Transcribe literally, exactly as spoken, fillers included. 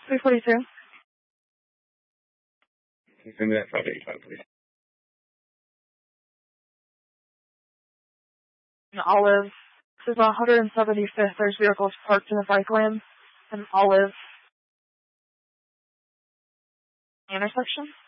three forty-two. Send me that five eighty-five, please. An Olive. This is one hundred seventy-fifth. There's vehicles parked in the bike lane. An Olive intersection.